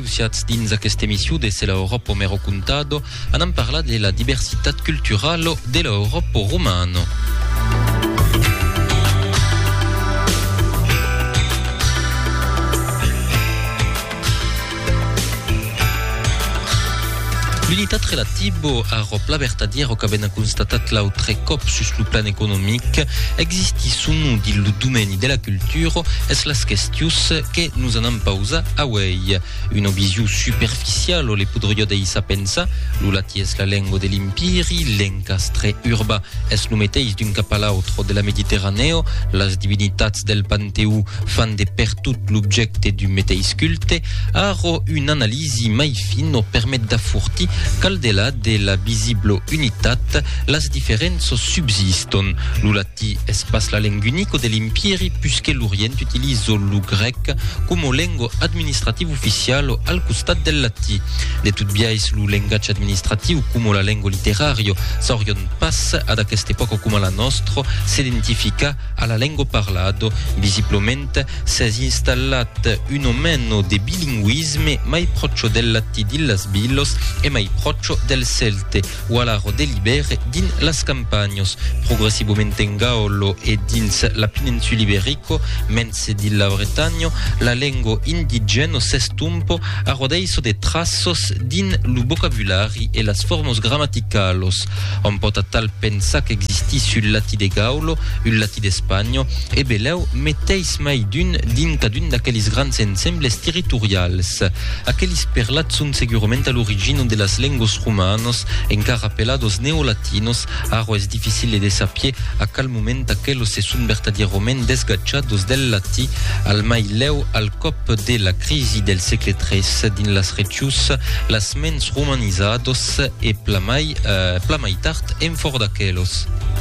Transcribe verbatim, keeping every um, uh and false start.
benvenuti dins aquesta emissió de Se l'Europa mero contado. Anem parlar de la diversitat cultural de l'Europa romana. L'unitat relativa a la vertadiera que abbiamo constatato l'altre cop sul plan economic existi sunu di domeni della cultura e le questioni che nous hanno pausa a wei. Una visione superficiale le podrio de isa pensa, l'ulati es la lingua dell'impiri, l'encastre urba es l'umeteis d'un cap a l'altro della Mediterraneo, las divinitats del Panteu fan de per tot l'objecte du meteis culte, aro un'analisi mai fino permet d'afforti qu'al delà de la visible unitat, las differenze subsiston. L'ulati es pas la lingua unica dell'impiri, puisque l'Orient utilizzo lo grec come lingua administrativa ufficiale al costat del lati. De tut biais lo linguaggio administrativo come la lingua literaria s'orion pas ad aquesta epoca come la nostra s'identifica alla lingua parlato. Visiblemente s'es installat un o meno de bilinguisme mai procio del lati dillas billos e mai procio del celte o alaro delibere din las campagnos. Progressivamente in Gaolo e dins la peninsula iberico, mense di la Bretagna, la lingua indigeno s'estumpo a rodeiso de traços din lo vocabulari e las formos grammaticalos. On pot a tal pensa che existi sul lati de Gaolo, un lati de Spagna, e beleu metteis mai d'un din cadun d'aquelis grands ensembles territorials. Aquelis perlats sunt seguramente all'origine de las lenguas romanos, encara pelados neolatinos, aro es difficile de sapere a qual moment aquelos se sunt vertadierament desgacciados del lati al mai leu al cop de la crisi del segle tres din las recius, las mens romanizados e plamai, uh, plamai tard en for d'aquelos.